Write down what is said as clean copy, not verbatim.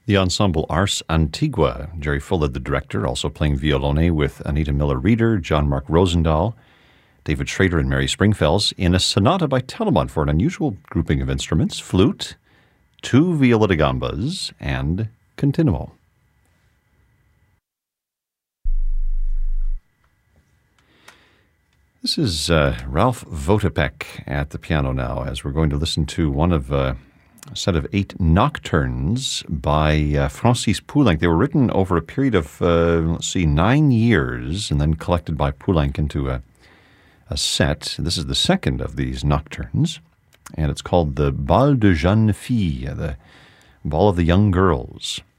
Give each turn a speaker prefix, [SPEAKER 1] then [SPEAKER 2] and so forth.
[SPEAKER 1] The ensemble Ars Antigua, Jerry Fuller, the director, also playing violone with Anita Miller-Reeder, John Mark Rosendahl, David Schrader, and Mary Springfells in a sonata by Telemann for an unusual grouping of instruments, flute, 2 viola da gambas, and continuo. This is Ralph Votopek at the piano now, as we're going to listen to one of a set of 8 nocturnes by Francis Poulenc. They were written over a period of, 9 years, and then collected by Poulenc into a set. This is the second of these nocturnes, and it's called the Bal de Jeunes Filles, the Ball of the Young Girls.